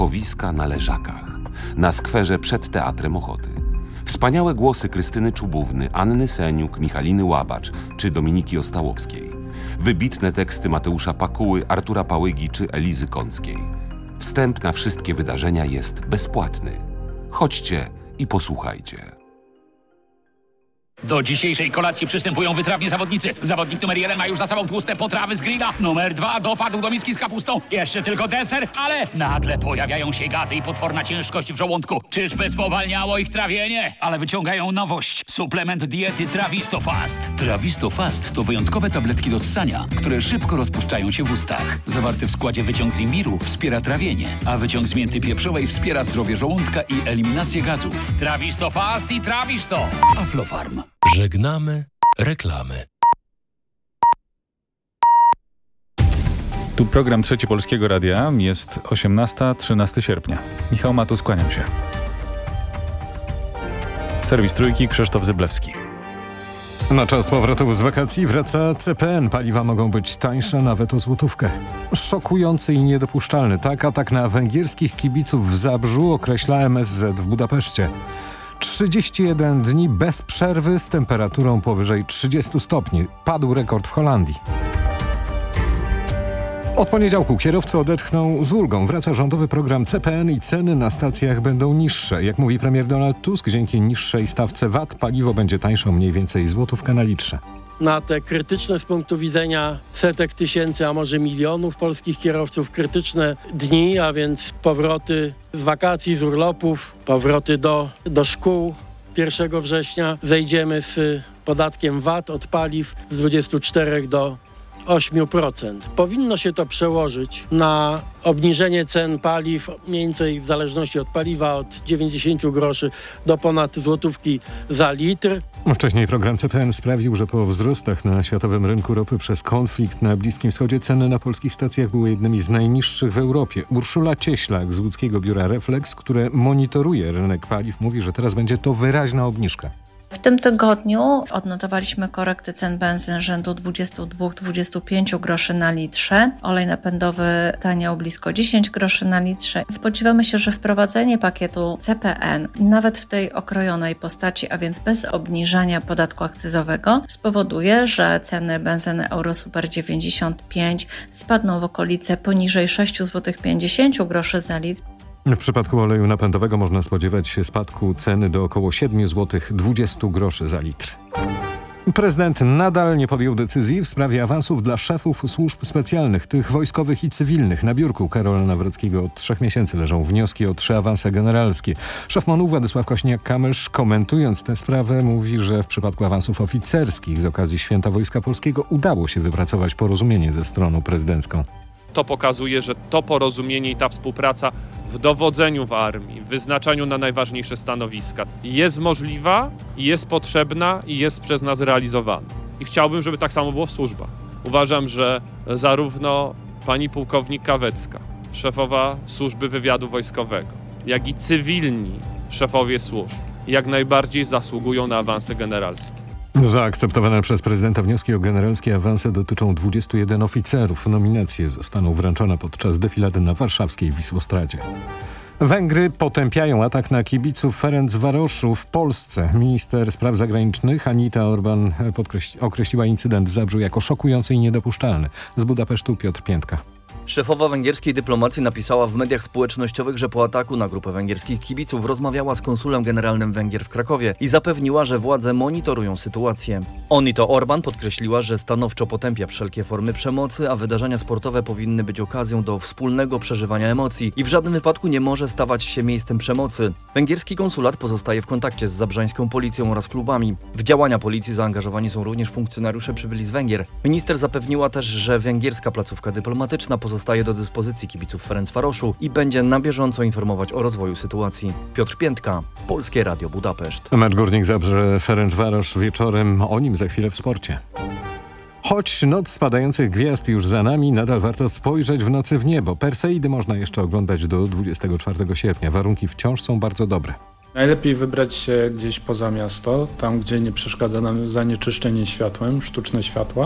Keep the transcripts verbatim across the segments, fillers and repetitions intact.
słuchowiska na Leżakach, na skwerze przed Teatrem Ochoty. Wspaniałe głosy Krystyny Czubówny, Anny Seniuk, Michaliny Łabacz czy Dominiki Ostałowskiej. Wybitne teksty Mateusza Pakuły, Artura Pałygi czy Elizy Kąckiej. Wstęp na wszystkie wydarzenia jest bezpłatny. Chodźcie i posłuchajcie. Do dzisiejszej kolacji przystępują wytrawni zawodnicy. Zawodnik numer jeden ma już za sobą tłuste potrawy z grilla. Numer dwa dopadł do miski z kapustą. Jeszcze tylko deser, ale nagle pojawiają się gazy i potworna ciężkość w żołądku. Czyżby spowalniało ich trawienie? Ale wyciągają nowość. Suplement diety Trawisto Fast. Trawisto Fast to wyjątkowe tabletki do ssania, które szybko rozpuszczają się w ustach. Zawarty w składzie wyciąg z imbiru wspiera trawienie, a wyciąg z mięty pieprzowej wspiera zdrowie żołądka i eliminację gazów. Trawisto Fast i Trawisto. Aflofarm. Żegnamy reklamy. Tu program Trzeci Polskiego Radia. Jest osiemnasta, trzynastego sierpnia. Michał Matus, kłaniam się. Serwis Trójki, Krzysztof Zyblewski. Na czas powrotu z wakacji wraca C P N. Paliwa mogą być tańsze nawet o złotówkę. Szokujący i niedopuszczalny. Tak atak na węgierskich kibiców w Zabrzu określa M S Z w Budapeszcie. trzydzieści jeden dni bez przerwy z temperaturą powyżej trzydziestu stopni. Padł rekord w Holandii. Od poniedziałku kierowcy odetchną z ulgą. Wraca rządowy program C P N i ceny na stacjach będą niższe. Jak mówi premier Donald Tusk, dzięki niższej stawce V A T paliwo będzie tańsze o mniej więcej złotówkę na litrze. Na te krytyczne z punktu widzenia setek tysięcy, a może milionów polskich kierowców krytyczne dni, a więc powroty z wakacji, z urlopów, powroty do, do szkół. pierwszego września zejdziemy z podatkiem V A T od paliw z dwudziestu czterech do ośmiu procent. Powinno się to przełożyć na obniżenie cen paliw, mniej więcej w zależności od paliwa od dziewięćdziesięciu groszy do ponad złotówki za litr. Wcześniej program C P N sprawił, że po wzrostach na światowym rynku ropy przez konflikt na Bliskim Wschodzie ceny na polskich stacjach były jednymi z najniższych w Europie. Urszula Cieślak z łódzkiego biura Reflex, które monitoruje rynek paliw, mówi, że teraz będzie to wyraźna obniżka. W tym tygodniu odnotowaliśmy korekty cen benzyn rzędu dwudziestu dwóch do dwudziestu pięciu groszy na litrze. Olej napędowy taniał blisko dziesięć groszy na litrze. Spodziewamy się, że wprowadzenie pakietu C P N, nawet w tej okrojonej postaci, a więc bez obniżania podatku akcyzowego, spowoduje, że ceny benzyny Eurosuper dziewięćdziesiąt pięć spadną w okolice poniżej sześć złotych pięćdziesiąt groszy za litr. W przypadku oleju napędowego można spodziewać się spadku ceny do około siedmiu złotych dwudziestu groszy za litr. Prezydent nadal nie podjął decyzji w sprawie awansów dla szefów służb specjalnych, tych wojskowych i cywilnych. Na biurku Karola Nawrockiego od trzech miesięcy leżą wnioski o trzy awanse generalskie. Szef M O N-u Władysław Kośniak-Kamysz, komentując tę sprawę, mówi, że w przypadku awansów oficerskich z okazji Święta Wojska Polskiego udało się wypracować porozumienie ze stroną prezydencką. To pokazuje, że to porozumienie i ta współpraca w dowodzeniu w armii, w wyznaczaniu na najważniejsze stanowiska jest możliwa, jest potrzebna i jest przez nas realizowana. I chciałbym, żeby tak samo było w służbach. Uważam, że zarówno pani pułkownik Kawecka, szefowa służby wywiadu wojskowego, jak i cywilni szefowie służb jak najbardziej zasługują na awanse generalskie. Zaakceptowane przez prezydenta wnioski o generalskie awanse dotyczą dwudziestu jeden oficerów. Nominacje zostaną wręczone podczas defilady na warszawskiej Wisłostradzie. Węgry potępiają atak na kibiców Ferencvaroszu w Polsce. Minister spraw zagranicznych Anita Orban określiła incydent w Zabrzu jako szokujący i niedopuszczalny. Z Budapesztu Piotr Piętka. Szefowa węgierskiej dyplomacji napisała w mediach społecznościowych, że po ataku na grupę węgierskich kibiców rozmawiała z konsulem generalnym Węgier w Krakowie i zapewniła, że władze monitorują sytuację. Anita Orban podkreśliła, że stanowczo potępia wszelkie formy przemocy, a wydarzenia sportowe powinny być okazją do wspólnego przeżywania emocji i w żadnym wypadku nie może stawać się miejscem przemocy. Węgierski konsulat pozostaje w kontakcie z zabrzańską policją oraz klubami. W działania policji zaangażowani są również funkcjonariusze przybyli z Węgier. Minister zapewniła też, że węgierska placówka dyplomatyczna pozostaje do dyspozycji kibiców Ferencvaroszu i będzie na bieżąco informować o rozwoju sytuacji. Piotr Piętka, Polskie Radio Budapeszt. Mecz Górnik Zabrze Ferencvaros wieczorem, o nim za chwilę w sporcie. Choć noc spadających gwiazd już za nami, nadal warto spojrzeć w nocy w niebo. Perseidy można jeszcze oglądać do dwudziestego czwartego sierpnia. Warunki wciąż są bardzo dobre. Najlepiej wybrać się gdzieś poza miasto, tam gdzie nie przeszkadza nam zanieczyszczenie światłem, sztuczne światła.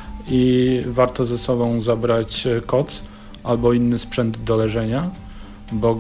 I warto ze sobą zabrać koc albo inny sprzęt do leżenia, bo